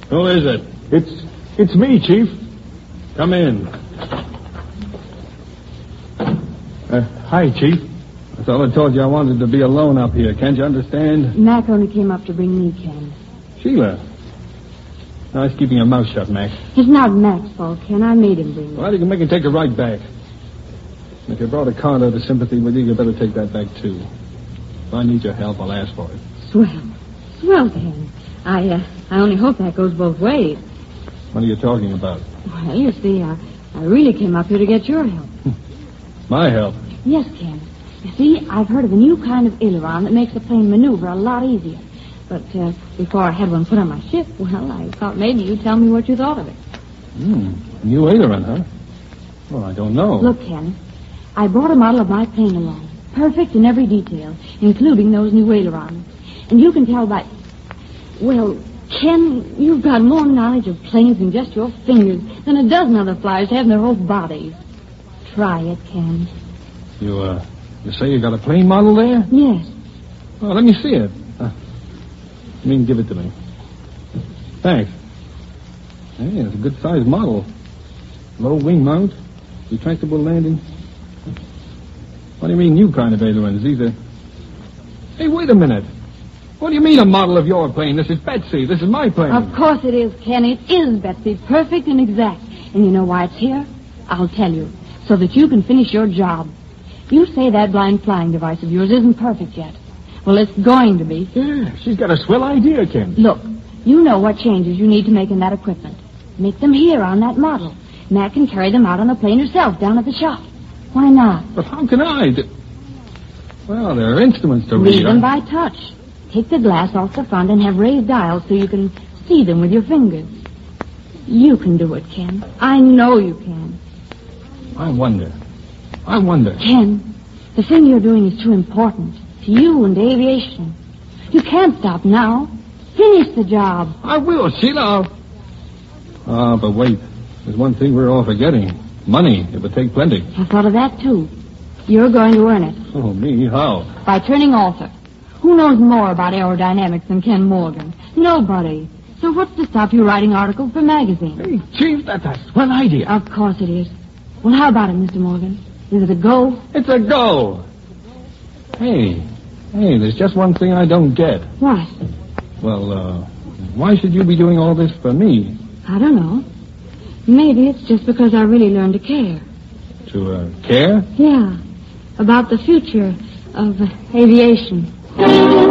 Who is it? It's me, Chief. Come in. Hi, Chief. I thought I told you I wanted to be alone up here. Can't you understand? Mac only came up to bring me, Ken. Sheila. Nice keeping your mouth shut, Mac. It's not Mac's fault, Ken. I made him bring me. Well, you can make him take it right back. If you brought a carload of sympathy with you, you better take that back, too. If I need your help, I'll ask for it. Swell, Ken. I only hope that goes both ways. What are you talking about? Well, you see, I really came up here to get your help. My help? Yes, Ken. You see, I've heard of a new kind of aileron that makes a plane maneuver a lot easier. But before I had one put on my ship, well, I thought maybe you'd tell me what you thought of it. New aileron, huh? Well, I don't know. Look, Ken, I brought a model of my plane along. Perfect in every detail, including those new ailerons. And you can tell by... Well, Ken, you've got more knowledge of planes than just your fingers than a dozen other flyers have in their whole bodies. Try it, Ken. You say you got a plane model there? Yes. Well, let me see it. You mean give it to me? Thanks. Hey, it's a good-sized model. Low wing mount, retractable landing. What do you mean, new kind of ailerons? These are... Hey, wait a minute. What do you mean, a model of your plane? This is Betsy. This is my plane. Of course it is, Ken. It is, Betsy. Perfect and exact. And you know why it's here? I'll tell you. So that you can finish your job. You say that blind flying device of yours isn't perfect yet. Well, it's going to be. Yeah, she's got a swell idea, Ken. Look, you know what changes you need to make in that equipment. Make them here on that model. Mac can carry them out on the plane herself down at the shop. Why not? But how can I? Well, there are instruments to read. Read them by touch. Take the glass off the front and have raised dials so you can see them with your fingers. You can do it, Ken. I know you can. I wonder. Ken, the thing you're doing is too important to you and to aviation. You can't stop now. Finish the job. I will, Sheila. But wait. There's one thing we're all forgetting. Money. It would take plenty. I thought of that, too. You're going to earn it. Oh, me? How? By turning author. Who knows more about aerodynamics than Ken Morgan? Nobody. So what's to stop you writing articles for magazines? Hey, Chief, that's a swell idea. Of course it is. Well, how about it, Mr. Morgan? Is it a go? It's a go. Hey, there's just one thing I don't get. What? Well, why should you be doing all this for me? I don't know. Maybe it's just because I really learned to care. To, care? Yeah. About the future of aviation.